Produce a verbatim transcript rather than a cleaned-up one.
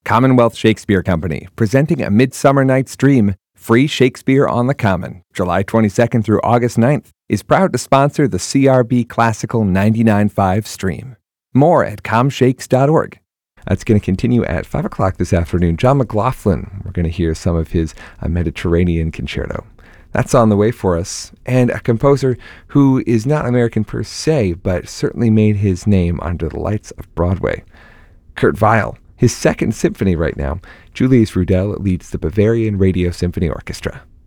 Commonwealth Shakespeare Company, presenting A Midsummer Night's Dream, free Shakespeare on the Common, July twenty-second through August ninth, is proud to sponsor the C R B Classical ninety-nine point five stream. More at com shakes dot org. That's going to continue at five o'clock this afternoon. John McLaughlin, we're going to hear some of his uh, Mediterranean concerto. That's on the way for us. And a composer who is not American per se, but certainly made his name under the lights of Broadway. Kurt Weill, his second symphony right now. Julius Rudel leads the Bavarian Radio Symphony Orchestra.